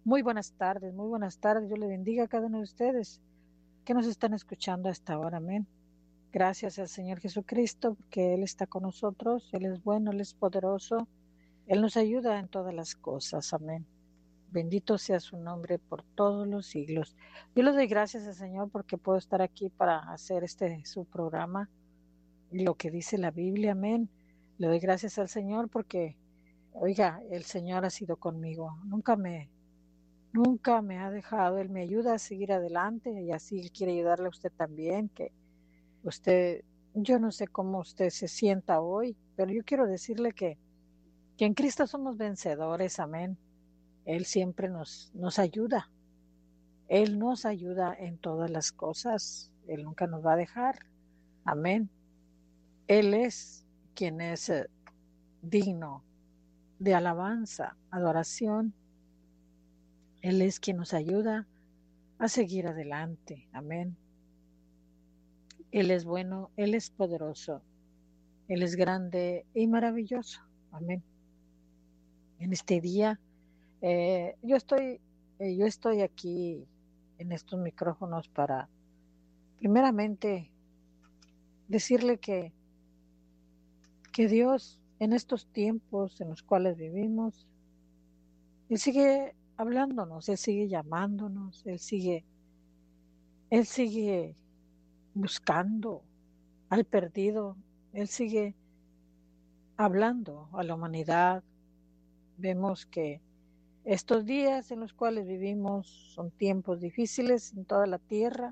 Muy buenas tardes. Yo le bendiga a cada uno de ustedes que nos están escuchando a esta hora. Amén. Gracias al Señor Jesucristo, porque Él está con nosotros. Él es bueno, Él es poderoso. Él nos ayuda en todas las cosas. Amén. Bendito sea su nombre por todos los siglos. Yo le doy gracias al Señor porque puedo estar aquí para hacer su programa, lo que dice la Biblia. Amén. Le doy gracias al Señor porque, oiga, el Señor ha sido conmigo. Nunca me ha dejado, Él me ayuda a seguir adelante y así Él quiere ayudarle a usted también, que usted, yo no sé cómo usted se sienta hoy, pero yo quiero decirle que en Cristo somos vencedores, amén. Él siempre nos ayuda, Él nos ayuda en todas las cosas, Él nunca nos va a dejar, amén. Él es quien es digno de alabanza, adoración, Él es quien nos ayuda a seguir adelante, amén. Él es bueno, Él es poderoso, Él es grande y maravilloso. Amén. En este día, eh, yo estoy, yo estoy aquí en estos micrófonos para, primeramente, decirle que Dios, en estos tiempos en los cuales vivimos, Él sigue hablándonos, Él sigue llamándonos, Él sigue buscando al perdido, Él sigue hablando a la humanidad. Vemos que estos días en los cuales vivimos son tiempos difíciles en toda la tierra,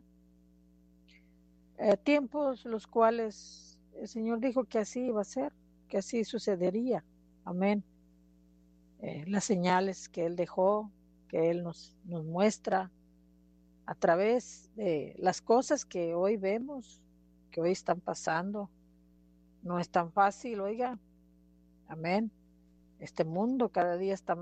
tiempos los cuales el Señor dijo que así iba a ser, que así sucedería. Amén. Las señales que Él dejó, que Él nos muestra a través de las cosas que hoy vemos, que hoy están pasando. No es tan fácil, oiga. Amén. Este mundo cada día está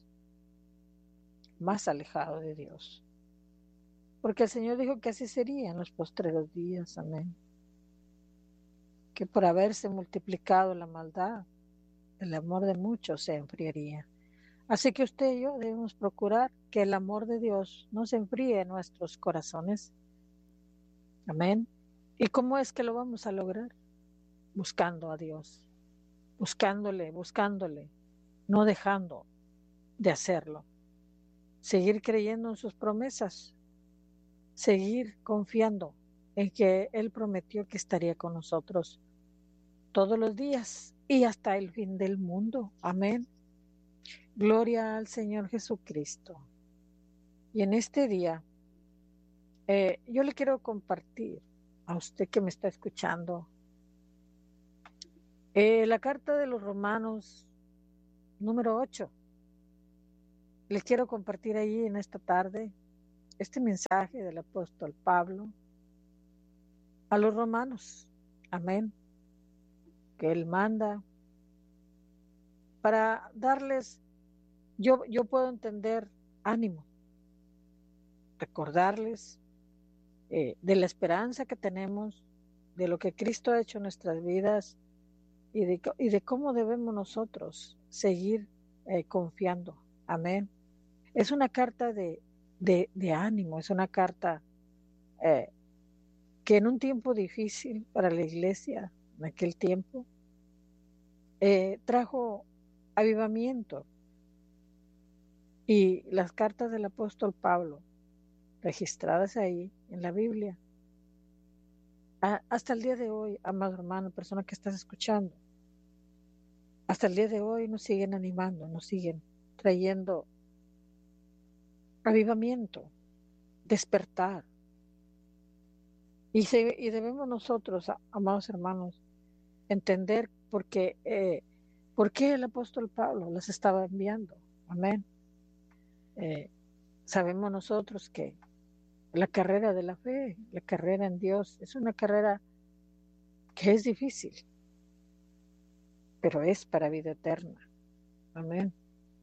más alejado de Dios. Porque el Señor dijo que así sería en los postreros días. Amén. Que por haberse multiplicado la maldad, el amor de muchos se enfriaría. Así que usted y yo debemos procurar que el amor de Dios no se enfríe en nuestros corazones. Amén. ¿Y cómo es que lo vamos a lograr? Buscando a Dios, buscándole, no dejando de hacerlo. Seguir creyendo en sus promesas, seguir confiando en que Él prometió que estaría con nosotros todos los días y hasta el fin del mundo. Amén. Gloria al Señor Jesucristo. Y en este día, yo le quiero compartir a usted que me está escuchando la carta de los Romanos número 8. Les quiero compartir ahí en esta tarde este mensaje del apóstol Pablo a los romanos. Amén. Que él manda para darles, yo puedo entender ánimo, recordarles de la esperanza que tenemos, de lo que Cristo ha hecho en nuestras vidas y de cómo debemos nosotros seguir confiando. Amén. Es una carta de ánimo, es una carta eh, que en un tiempo difícil para la iglesia, en aquel tiempo, trajo avivamiento. Y las cartas del apóstol Pablo, registradas ahí en la Biblia, hasta el día de hoy, amado hermano, persona que estás escuchando, hasta el día de hoy nos siguen animando, nos siguen trayendo avivamiento, despertar. Y debemos nosotros, amados hermanos, entender por qué el apóstol Pablo las estaba enviando. Amén. Eh, Sabemos nosotros que la carrera de la fe, la carrera en Dios, es una carrera que es difícil, pero es para vida eterna. Amén.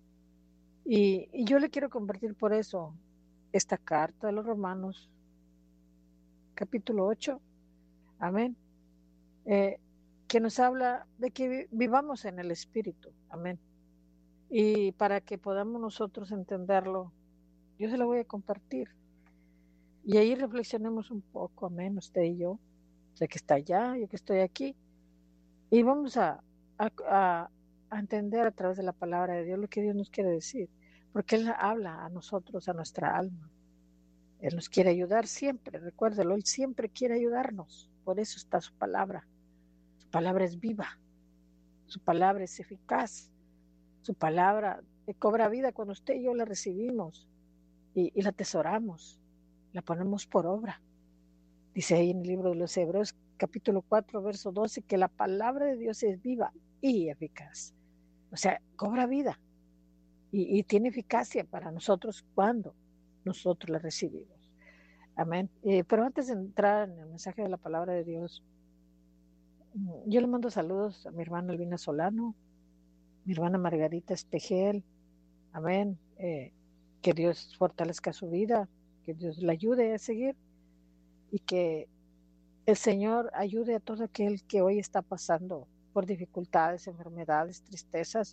Y yo le quiero compartir por eso esta carta de los Romanos, capítulo 8. Amén. Eh, que nos habla de que vivamos en el Espíritu. Amén. Y para que podamos nosotros entenderlo, yo se la voy a compartir. Y ahí reflexionemos un poco, amén, usted y yo, sé que está allá, yo que estoy aquí, y vamos a, a entender a través de la palabra de Dios lo que Dios nos quiere decir, porque Él habla a nosotros, a nuestra alma. Él nos quiere ayudar siempre, recuérdelo, Él siempre quiere ayudarnos, por eso está su palabra. Su palabra es viva, su palabra es eficaz, su palabra cobra vida cuando usted y yo la recibimos y la atesoramos, la ponemos por obra. Dice ahí en el libro de los Hebreos, capítulo 4, verso 12, que la palabra de Dios es viva y eficaz. O sea, cobra vida y tiene eficacia para nosotros cuando nosotros la recibimos. Amén. Pero antes de entrar en el mensaje de la palabra de Dios, yo le mando saludos a mi hermana Elvina Solano, mi hermana Margarita Espejel. Amén. Que Dios fortalezca su vida, que Dios la ayude a seguir y que el Señor ayude a todo aquel que hoy está pasando por dificultades, enfermedades, tristezas,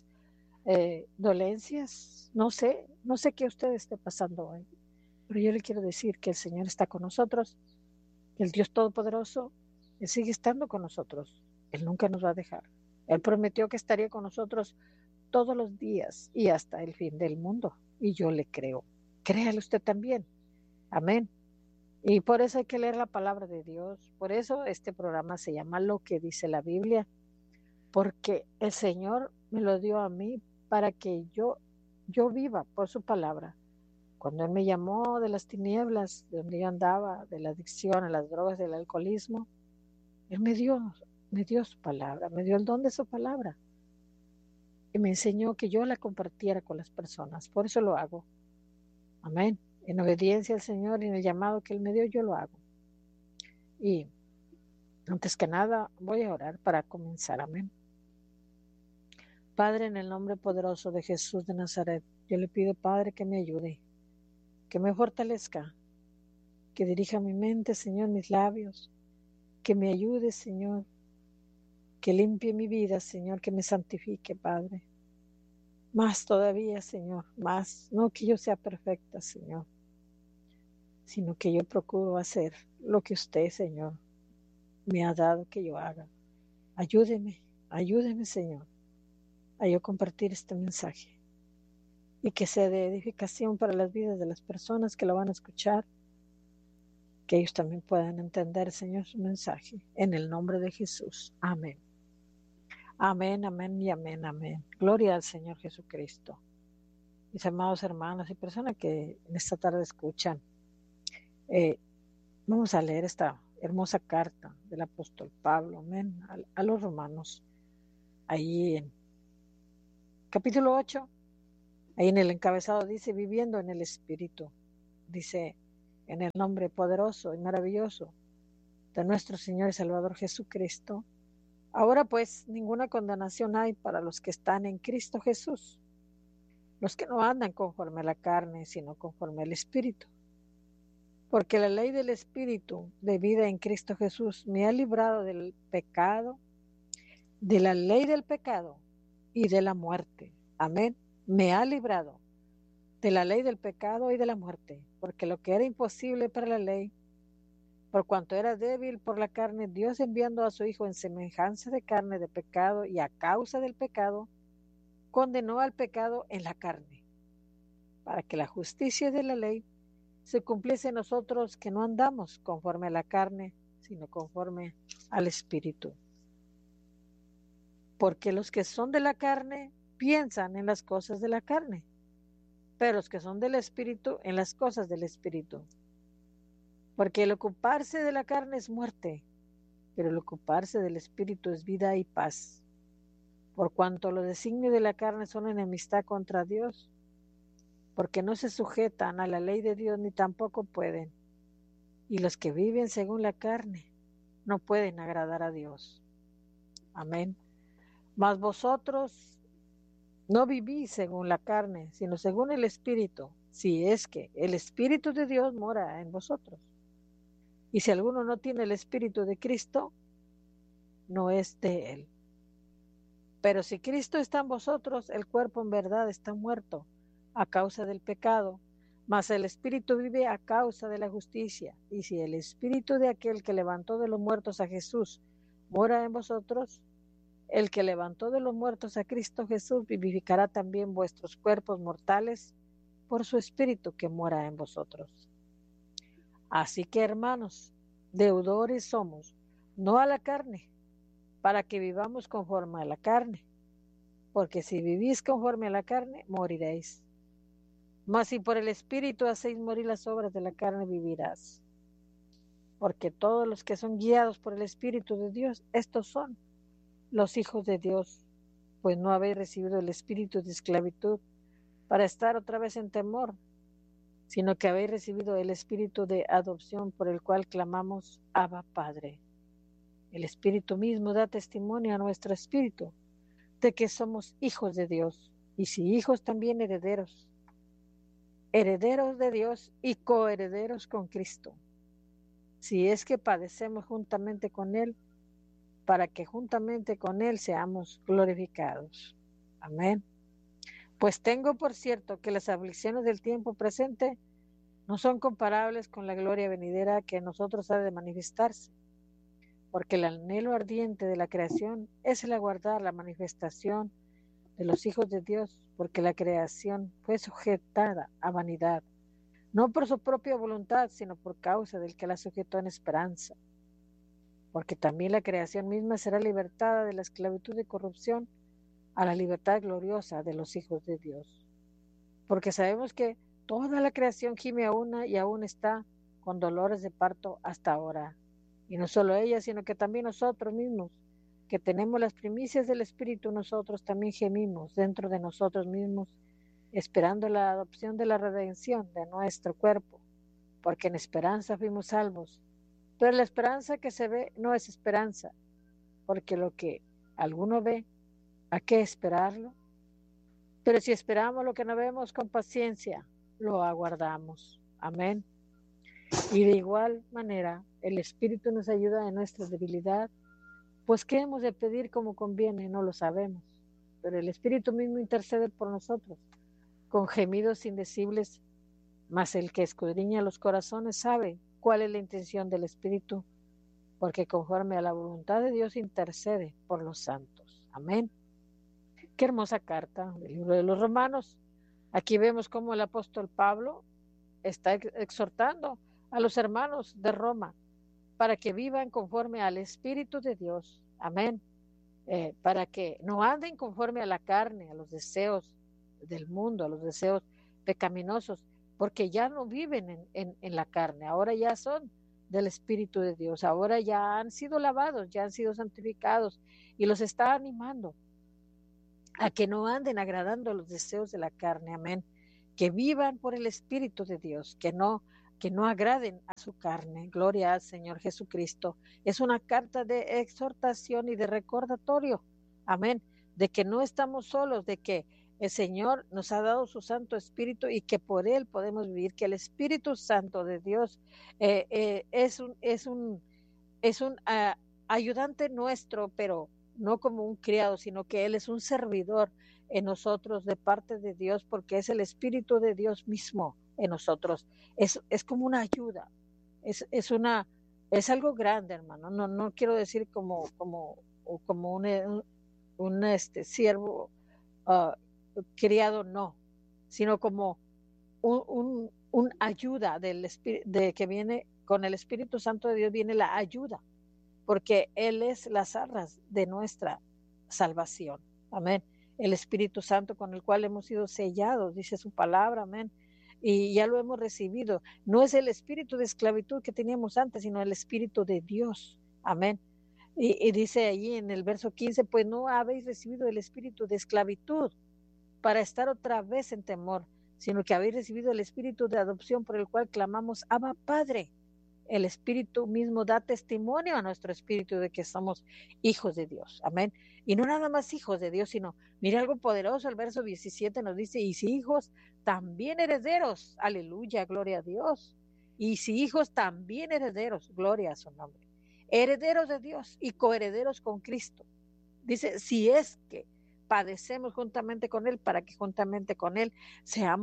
dolencias. No sé qué usted esté pasando hoy, pero yo le quiero decir que el Señor está con nosotros, el Dios Todopoderoso, Él sigue estando con nosotros, Él nunca nos va a dejar. Él prometió que estaría con nosotros todos los días y hasta el fin del mundo, y yo le creo. Créale usted también. Amén. Y por eso hay que leer la palabra de Dios. Por eso este programa se llama Lo que dice la Biblia, porque el Señor me lo dio a mí para que yo viva por su palabra. Cuando Él me llamó de las tinieblas, de donde yo andaba, de la adicción, a las drogas, del alcoholismo, Él me dio su palabra, me dio el don de su palabra. Y me enseñó que yo la compartiera con las personas. Por eso lo hago. Amén. En obediencia al Señor y en el llamado que Él me dio, yo lo hago. Y antes que nada, voy a orar para comenzar. Amén. Padre, en el nombre poderoso de Jesús de Nazaret, yo le pido, Padre, que me ayude, que me fortalezca, que dirija mi mente, Señor, mis labios, que me ayude, Señor, que limpie mi vida, Señor, que me santifique, Padre. Más todavía, Señor, más, no que yo sea perfecta, Señor, sino que yo procuro hacer lo que usted, Señor, me ha dado que yo haga. Ayúdeme, ayúdeme, Señor, a yo compartir este mensaje y que sea de edificación para las vidas de las personas que lo van a escuchar, que ellos también puedan entender, Señor, su mensaje. En el nombre de Jesús. Amén. Amén, amén y amén, amén. Gloria al Señor Jesucristo. Mis amados hermanos y personas que en esta tarde escuchan, vamos a leer esta hermosa carta del apóstol Pablo, amén, a los romanos, ahí en capítulo 8, ahí en el encabezado dice, viviendo en el Espíritu, dice, en el nombre poderoso y maravilloso de nuestro Señor y Salvador Jesucristo. Ahora pues ninguna condenación hay para los que están en Cristo Jesús, los que no andan conforme a la carne, sino conforme al Espíritu. Porque la ley del Espíritu de vida en Cristo Jesús me ha librado del pecado, de la ley del pecado y de la muerte. Amén. Me ha librado de la ley del pecado y de la muerte, porque lo que era imposible para la ley, por cuanto era débil por la carne, Dios enviando a su Hijo en semejanza de carne de pecado y a causa del pecado, condenó al pecado en la carne, para que la justicia de la ley se cumpliese en nosotros que no andamos conforme a la carne, sino conforme al Espíritu. Porque los que son de la carne piensan en las cosas de la carne, pero los que son del Espíritu en las cosas del Espíritu. Porque el ocuparse de la carne es muerte, pero el ocuparse del Espíritu es vida y paz. Por cuanto los designios de la carne son enemistad contra Dios, porque no se sujetan a la ley de Dios ni tampoco pueden. Y los que viven según la carne no pueden agradar a Dios. Amén. Mas vosotros no vivís según la carne, sino según el Espíritu, si es que el Espíritu de Dios mora en vosotros. Y si alguno no tiene el Espíritu de Cristo, no es de él. Pero si Cristo está en vosotros, el cuerpo en verdad está muerto a causa del pecado, Mas el Espíritu vive a causa de la justicia. Y si el Espíritu de aquel que levantó de los muertos a Jesús mora en vosotros, el que levantó de los muertos a Cristo Jesús vivificará también vuestros cuerpos mortales por su Espíritu que mora en vosotros. Así que, hermanos, deudores somos, no a la carne, para que vivamos conforme a la carne, porque si vivís conforme a la carne, moriréis. Mas si por el Espíritu hacéis morir las obras de la carne, vivirás. Porque todos los que son guiados por el Espíritu de Dios, estos son los hijos de Dios, pues no habéis recibido el espíritu de esclavitud para estar otra vez en temor, sino que habéis recibido el espíritu de adopción por el cual clamamos, Abba, Padre. El Espíritu mismo da testimonio a nuestro espíritu de que somos hijos de Dios, y si hijos también herederos, herederos de Dios y coherederos con Cristo, si es que padecemos juntamente con Él, para que juntamente con Él seamos glorificados. Amén. Pues tengo por cierto que las aflicciones del tiempo presente no son comparables con la gloria venidera que en nosotros ha de manifestarse, porque el anhelo ardiente de la creación es el aguardar la manifestación de los hijos de Dios, porque la creación fue sujetada a vanidad, no por su propia voluntad, sino por causa del que la sujetó en esperanza. Porque también la creación misma será libertada de la esclavitud de corrupción a la libertad gloriosa de los hijos de Dios. Porque sabemos que toda la creación gime a una y aún está con dolores de parto hasta ahora. Y no solo ella, sino que también nosotros mismos, que tenemos las primicias del Espíritu, nosotros también gemimos dentro de nosotros mismos, esperando la adopción de la redención de nuestro cuerpo, porque en esperanza fuimos salvos. Pero la esperanza que se ve no es esperanza, porque lo que alguno ve, ¿a qué esperarlo? Pero si esperamos lo que no vemos con paciencia, lo aguardamos. Amén. Y de igual manera, el Espíritu nos ayuda en nuestra debilidad, pues ¿qué hemos de pedir como conviene? No lo sabemos. Pero el Espíritu mismo intercede por nosotros, con gemidos indecibles, mas el que escudriña los corazones sabe cuál es la intención del Espíritu, porque conforme a la voluntad de Dios intercede por los santos. Amén. Qué hermosa carta del libro de los Romanos. Aquí vemos cómo el apóstol Pablo está exhortando a los hermanos de Roma para que vivan conforme al Espíritu de Dios. Amén. Para que no anden conforme a la carne, a los deseos del mundo, a los deseos pecaminosos, porque ya no viven en la carne, ahora ya son del Espíritu de Dios, ahora ya han sido lavados, ya han sido santificados, y los está animando a que no anden agradando los deseos de la carne, amén, que vivan por el Espíritu de Dios, que no agraden a su carne. Gloria al Señor Jesucristo. Es una carta de exhortación y de recordatorio, amén, de que no estamos solos, de que el Señor nos ha dado su Santo Espíritu y que por Él podemos vivir, que el Espíritu Santo de Dios es un ayudante nuestro, pero no como un criado, sino que Él es un servidor en nosotros de parte de Dios, porque es el Espíritu de Dios mismo en nosotros. Es como una ayuda, es algo grande, hermano. No quiero decir como un siervo criado, no, sino como un ayuda del de que viene con el Espíritu Santo de Dios, viene la ayuda, porque Él es las arras de nuestra salvación. Amén. El Espíritu Santo con el cual hemos sido sellados, dice su palabra, amén. Y ya lo hemos recibido. No es el espíritu de esclavitud que teníamos antes, sino el Espíritu de Dios. Amén. Y dice allí en el verso 15, pues no habéis recibido el espíritu de esclavitud para estar otra vez en temor, sino que habéis recibido el espíritu de adopción por el cual clamamos, Abba, Padre. El Espíritu mismo da testimonio a nuestro espíritu de que somos hijos de Dios. Amén. Y no nada más hijos de Dios, sino, mira algo poderoso, el verso 17 nos dice, y si hijos, también herederos. Aleluya, gloria a Dios. Y si hijos, también herederos. Gloria a su nombre. Herederos de Dios y coherederos con Cristo. Dice, si es que padecemos juntamente con Él, para que juntamente con Él seamos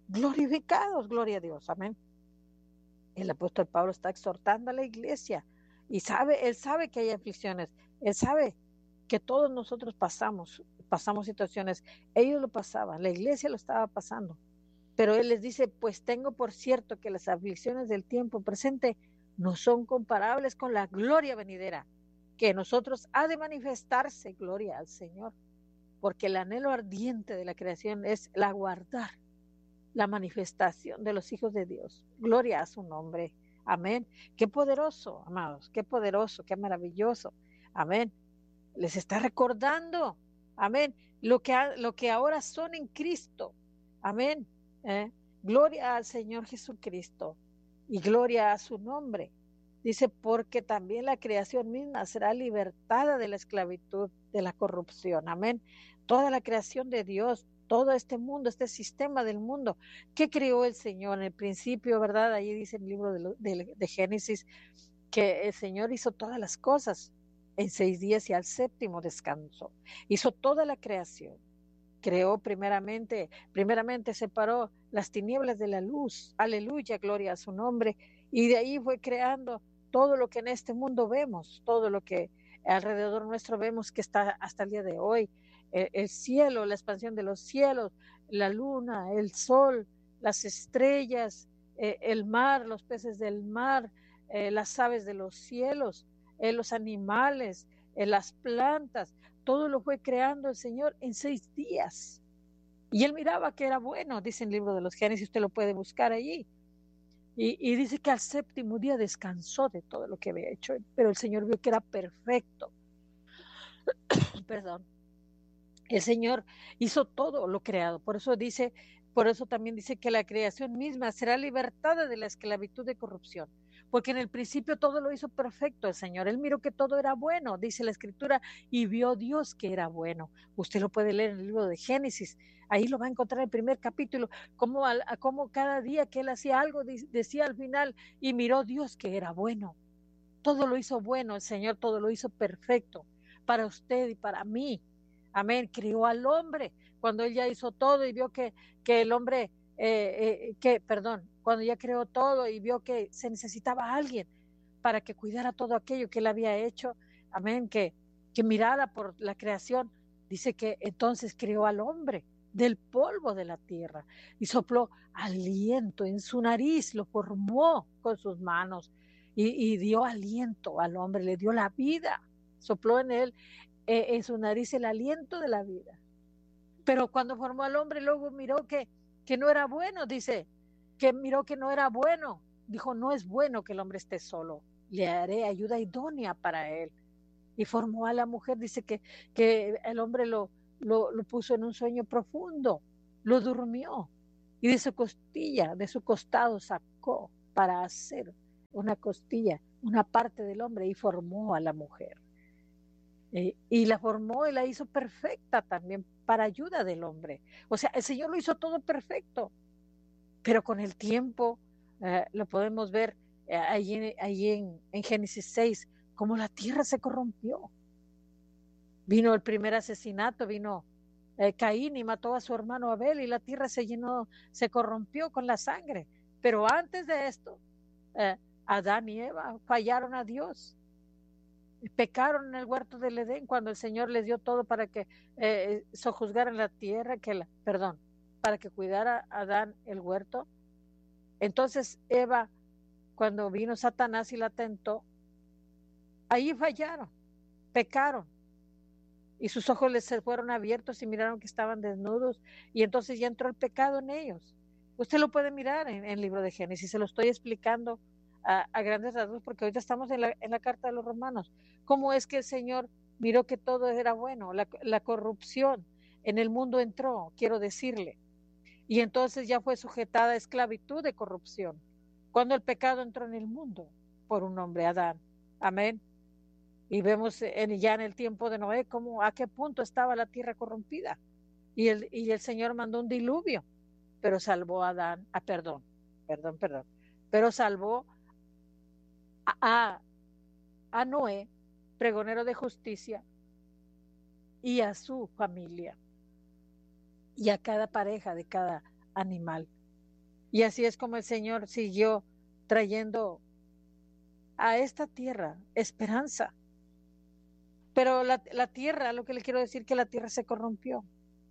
glorificados, gloria a Dios, amén. El apóstol Pablo está exhortando a la iglesia y él sabe que hay aflicciones, él sabe que todos nosotros pasamos situaciones, ellos lo pasaban, la iglesia lo estaba pasando, pero él les dice, pues tengo por cierto que las aflicciones del tiempo presente no son comparables con la gloria venidera, que en nosotros ha de manifestarse, gloria al Señor, porque el anhelo ardiente de la creación es el aguardar la manifestación de los hijos de Dios. Gloria a su nombre. Amén. Qué poderoso, amados, qué poderoso, qué maravilloso. Amén. Les está recordando, amén, lo que ahora son en Cristo. Amén. Gloria al Señor Jesucristo y gloria a su nombre. Dice, porque también la creación misma será libertada de la esclavitud, de la corrupción. Amén. Toda la creación de Dios, todo este mundo, este sistema del mundo, que creó el Señor en el principio, ¿verdad? Ahí dice el libro de Génesis que el Señor hizo todas las cosas en 6 días y al séptimo descansó. Hizo toda la creación. Creó primeramente separó las tinieblas de la luz. Aleluya, gloria a su nombre. Y de ahí fue creando todo lo que en este mundo vemos, todo lo que alrededor nuestro vemos que está hasta el día de hoy. El cielo, la expansión de los cielos, la luna, el sol, las estrellas, el mar, los peces del mar, las aves de los cielos, los animales, las plantas, todo lo fue creando el Señor en 6 días. Y él miraba que era bueno, dice el libro de los Génesis, usted lo puede buscar allí. Y dice que al séptimo día descansó de todo lo que había hecho, pero el Señor vio que era perfecto. Perdón. El Señor hizo todo lo creado, por eso también dice que la creación misma será libertada de la esclavitud de corrupción, porque en el principio todo lo hizo perfecto el Señor. Él miró que todo era bueno, dice la Escritura, y vio Dios que era bueno. Usted lo puede leer en el libro de Génesis, ahí lo va a encontrar en el primer capítulo, como cada día que él hacía algo, decía al final, y miró Dios que era bueno. Todo lo hizo bueno el Señor, todo lo hizo perfecto para usted y para mí. Amén. Crió al hombre cuando él ya hizo todo y vio que el hombre, cuando ya creó todo y vio que se necesitaba a alguien para que cuidara todo aquello que él había hecho. Amén. Que mirara por la creación. Dice que entonces creó al hombre del polvo de la tierra y sopló aliento en su nariz, lo formó con sus manos y dio aliento al hombre, le dio la vida, sopló en él, en su nariz el aliento de la vida. Pero cuando formó al hombre, luego miró que no era bueno, dice, que miró que no era bueno. Dijo, no es bueno que el hombre esté solo, le haré ayuda idónea para él. Y formó a la mujer, dice que el hombre lo puso en un sueño profundo, lo durmió. Y de su costilla, de su costado sacó para hacer una costilla, una parte del hombre, y formó a la mujer. Y la formó y la hizo perfecta también para ayuda del hombre. O sea, el Señor lo hizo todo perfecto, pero con el tiempo lo podemos ver allí en Génesis 6, como la tierra se corrompió. Vino el primer asesinato, vino Caín y mató a su hermano Abel y la tierra se corrompió con la sangre. Pero antes de esto, Adán y Eva fallaron a Dios. Pecaron en el huerto del Edén cuando el Señor les dio todo para que sojuzgaran la tierra, para que cuidara a Adán el huerto. Entonces Eva, cuando vino Satanás y la tentó, ahí fallaron, pecaron. Y sus ojos les fueron abiertos y miraron que estaban desnudos. Y entonces ya entró el pecado en ellos. Usted lo puede mirar en el libro de Génesis. Se lo estoy explicando a grandes rasgos porque ahorita estamos en la carta de los Romanos. ¿Cómo es que el Señor miró que todo era bueno? La corrupción en el mundo entró, quiero decirle. Y entonces ya fue sujetada a esclavitud de corrupción. Cuando el pecado entró en el mundo por un hombre, Adán. Amén. Y vemos ya en el tiempo de Noé a qué punto estaba la tierra corrompida. Y el Señor mandó un diluvio, pero salvó a Adán, pero salvó a Noé, pregonero de justicia, y a su familia, y a cada pareja de cada animal. Y así es como el Señor siguió trayendo a esta tierra esperanza. Pero la tierra, lo que le quiero decir, que la tierra se corrompió.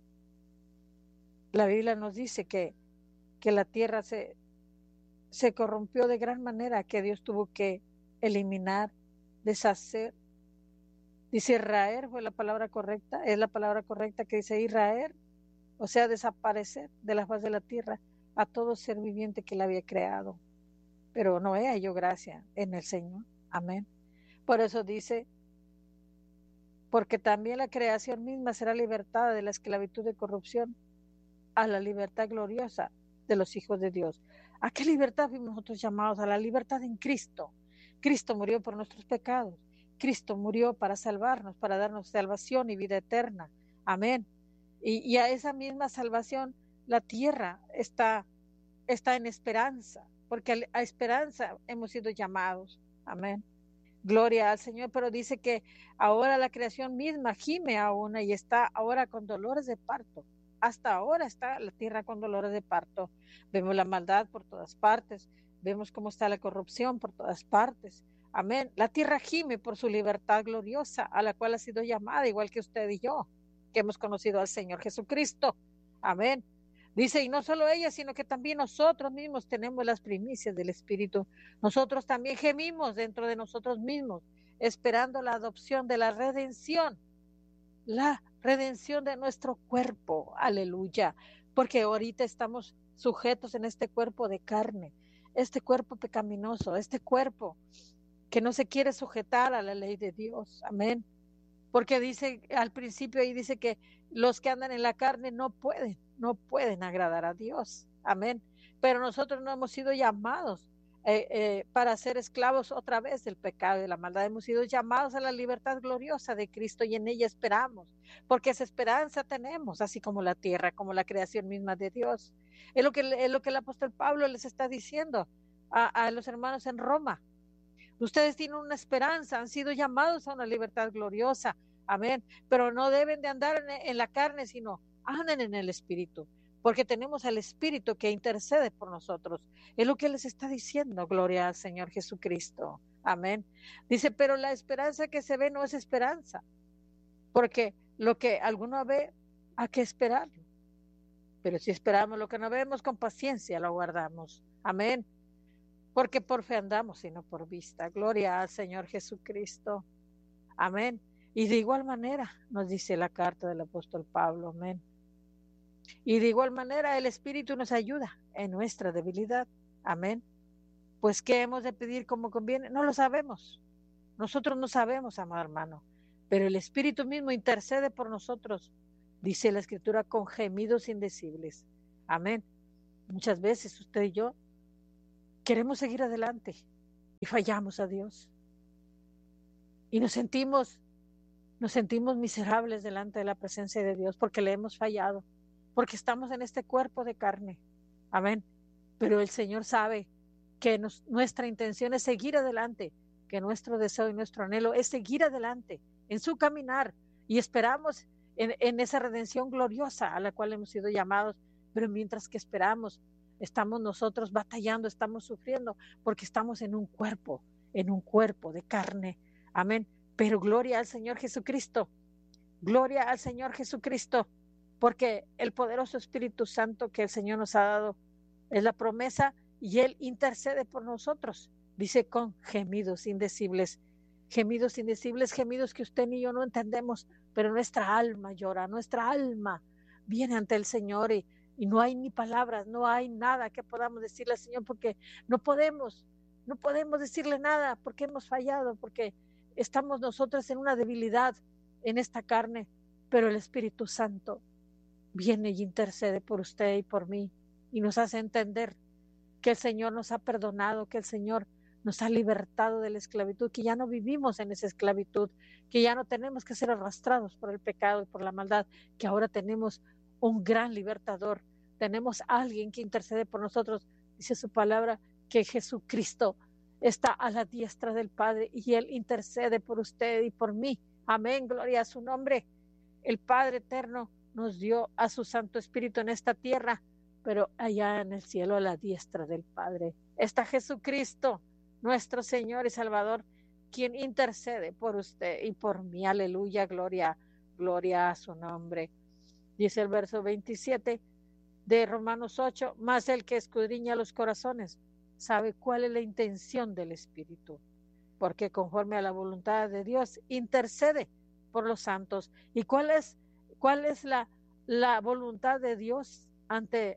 La Biblia nos dice que la tierra se corrompió de gran manera, que Dios tuvo que eliminar, deshacer. Dice Israel, fue la palabra correcta, es la palabra correcta que dice Israel, o sea, desaparecer de la faz de la tierra a todo ser viviente que la había creado. Pero Noé halló gracia en el Señor. Amén. Por eso dice, porque también la creación misma será libertada de la esclavitud de corrupción a la libertad gloriosa de los hijos de Dios. ¿A qué libertad fuimos nosotros llamados? A la libertad en Cristo. Cristo murió por nuestros pecados. Cristo murió para salvarnos, para darnos salvación y vida eterna. Amén. Y a esa misma salvación la tierra está en esperanza, porque a esperanza hemos sido llamados. Amén. Gloria al Señor, pero dice que ahora la creación misma gime aún y está ahora con dolores de parto. Hasta ahora está la tierra con dolores de parto. Vemos la maldad por todas partes, vemos cómo está la corrupción por todas partes. Amén. La tierra gime por su libertad gloriosa, a la cual ha sido llamada, igual que usted y yo, que hemos conocido al Señor Jesucristo. Amén. Dice, y no solo ella, sino que también nosotros mismos tenemos las primicias del Espíritu. Nosotros también gemimos dentro de nosotros mismos, esperando la adopción de la redención de nuestro cuerpo. Aleluya. Porque ahorita estamos sujetos en este cuerpo de carne, este cuerpo pecaminoso, este cuerpo que no se quiere sujetar a la ley de Dios. Amén. Porque dice al principio ahí dice que los que andan en la carne no pueden agradar a Dios. Amén. Pero nosotros no hemos sido llamados para ser esclavos otra vez del pecado y de la maldad. Hemos sido llamados a la libertad gloriosa de Cristo y en ella esperamos, porque esa esperanza tenemos, así como la tierra, como la creación misma de Dios. Es lo que el apóstol Pablo les está diciendo a los hermanos en Roma. Ustedes tienen una esperanza, han sido llamados a una libertad gloriosa. Amén. Pero no deben de andar en la carne, sino anden en el Espíritu, porque tenemos al Espíritu que intercede por nosotros. Es lo que les está diciendo, gloria al Señor Jesucristo. Amén. Dice, pero la esperanza que se ve no es esperanza, porque lo que alguno ve, hay que esperarlo. Pero si esperamos lo que no vemos, con paciencia lo guardamos. Amén. Porque por fe andamos y no por vista. Gloria al Señor Jesucristo. Amén. Y de igual manera nos dice la carta del apóstol Pablo. Amén. Y de igual manera el Espíritu nos ayuda en nuestra debilidad. Amén. Pues ¿qué hemos de pedir como conviene? No lo sabemos. Nosotros no sabemos, amado hermano. Pero el Espíritu mismo intercede por nosotros. Dice la Escritura con gemidos indecibles. Amén. Muchas veces usted y yo queremos seguir adelante y fallamos a Dios. Y nos sentimos miserables delante de la presencia de Dios porque le hemos fallado, porque estamos en este cuerpo de carne. Amén. Pero el Señor sabe que nuestra intención es seguir adelante, que nuestro deseo y nuestro anhelo es seguir adelante en su caminar y esperamos en esa redención gloriosa a la cual hemos sido llamados. Pero mientras que esperamos, estamos nosotros batallando, estamos sufriendo porque estamos en un cuerpo de carne. Amén. Pero gloria al Señor Jesucristo, gloria al Señor Jesucristo, porque el poderoso Espíritu Santo que el Señor nos ha dado es la promesa y Él intercede por nosotros. Dice con gemidos indecibles, gemidos que usted ni yo no entendemos, pero nuestra alma llora, nuestra alma viene ante el Señor y no hay ni palabras, no hay nada que podamos decirle al Señor porque no podemos decirle nada porque hemos fallado, porque estamos nosotros en una debilidad en esta carne, pero el Espíritu Santo viene y intercede por usted y por mí y nos hace entender que el Señor nos ha perdonado, que el Señor nos ha libertado de la esclavitud, que ya no vivimos en esa esclavitud, que ya no tenemos que ser arrastrados por el pecado y por la maldad, que ahora tenemos un gran libertador, tenemos a alguien que intercede por nosotros. Dice su palabra que Jesucristo está a la diestra del Padre y Él intercede por usted y por mí. Amén, gloria a su nombre. El Padre eterno nos dio a su Santo Espíritu en esta tierra pero allá en el cielo a la diestra del Padre está Jesucristo, nuestro Señor y Salvador, quien intercede por usted y por mí. Aleluya, gloria, gloria a su nombre. Dice el verso 27 de Romanos 8, más el que escudriña los corazones sabe cuál es la intención del Espíritu, porque conforme a la voluntad de Dios intercede por los santos. ¿Y cuál es la voluntad de Dios ante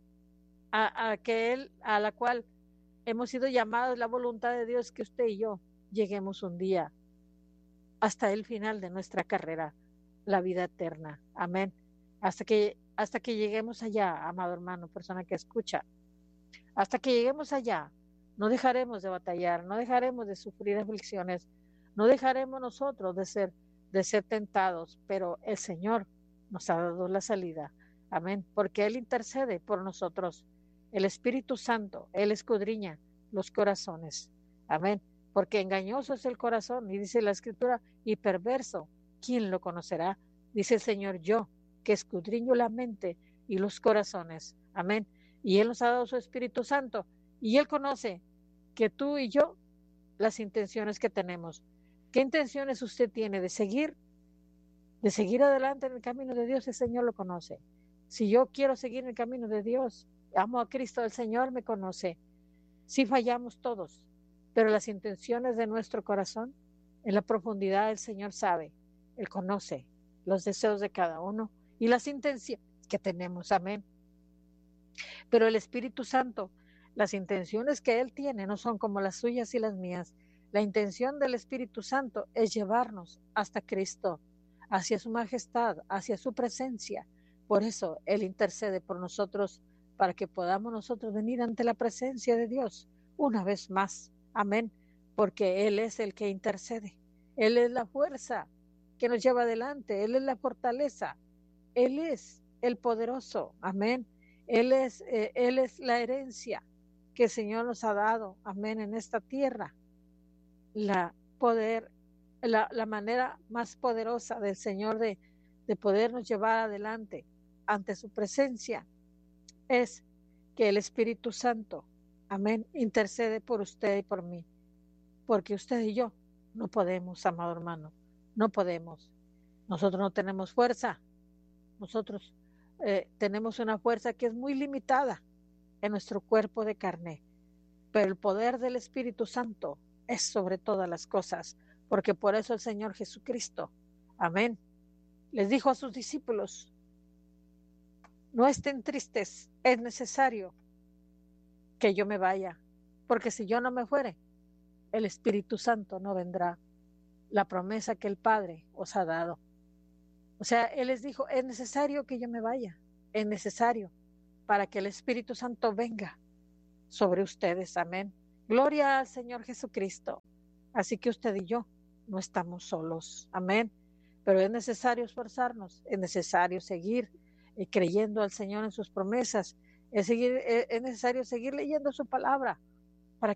a la cual hemos sido llamados? La voluntad de Dios que usted y yo lleguemos un día hasta el final de nuestra carrera, la vida eterna. Amén. Hasta que lleguemos allá, amado hermano, persona que escucha, hasta que lleguemos allá, no dejaremos de batallar, no dejaremos de sufrir aflicciones, no dejaremos nosotros de ser tentados, pero el Señor nos ha dado la salida. Amén. Porque Él intercede por nosotros. El Espíritu Santo, Él escudriña los corazones. Amén. Porque engañoso es el corazón, y dice la Escritura, y perverso, ¿quién lo conocerá? Dice el Señor, yo, que escudriño la mente y los corazones. Amén. Y Él nos ha dado su Espíritu Santo, y Él conoce que tú y yo, las intenciones que tenemos. ¿Qué intenciones usted tiene de seguir adelante en el camino de Dios? El Señor lo conoce. Si yo quiero seguir en el camino de Dios, amo a Cristo, el Señor me conoce. Sí fallamos todos, pero las intenciones de nuestro corazón, en la profundidad el Señor sabe, Él conoce los deseos de cada uno y las intenciones que tenemos. Amén. Pero el Espíritu Santo, las intenciones que Él tiene no son como las suyas y las mías. La intención del Espíritu Santo es llevarnos hasta Cristo, hacia su majestad, hacia su presencia. Por eso Él intercede por nosotros, para que podamos nosotros venir ante la presencia de Dios una vez más. Amén. Porque Él es el que intercede. Él es la fuerza que nos lleva adelante. Él es la fortaleza. Él es el poderoso. Amén. Él es la herencia que el Señor nos ha dado. Amén. En esta tierra. La manera más poderosa del Señor de podernos llevar adelante ante su presencia es que el Espíritu Santo, amén, intercede por usted y por mí, porque usted y yo no podemos, amado hermano, no podemos. Nosotros no tenemos fuerza, nosotros tenemos una fuerza que es muy limitada en nuestro cuerpo de carne, pero el poder del Espíritu Santo es sobre todas las cosas, porque por eso el Señor Jesucristo, amén, les dijo a sus discípulos, no estén tristes, es necesario que yo me vaya, porque si yo no me fuere, el Espíritu Santo no vendrá, la promesa que el Padre os ha dado. O sea, Él les dijo, es necesario que yo me vaya, es necesario para que el Espíritu Santo venga sobre ustedes. Amén. Gloria al Señor Jesucristo. Así que usted y yo no estamos solos. Amén. Pero es necesario esforzarnos, es necesario seguir creyendo al Señor en sus promesas, es necesario seguir leyendo su palabra,